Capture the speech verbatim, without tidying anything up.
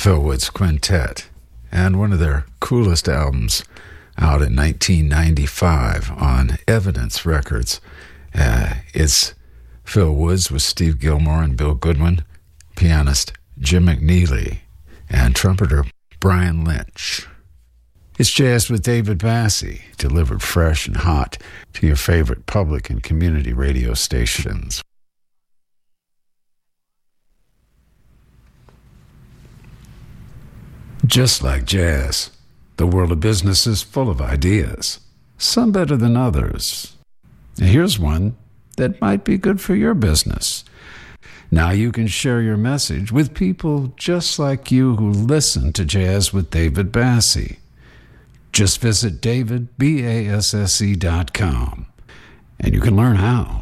Phil Woods Quintet, and one of their coolest albums out in nineteen ninety-five on Evidence Records. Uh, it's Phil Woods with Steve Gilmore and Bill Goodwin, pianist Jim McNeely, and trumpeter Brian Lynch. It's Jazz with David Bassie, delivered fresh and hot to your favorite public and community radio stations. Just like jazz, the world of business is full of ideas, some better than others. Here's one that might be good for your business. Now you can share your message with people just like you who listen to Jazz with David Bassie. Just visit david basse dot com and you can learn how.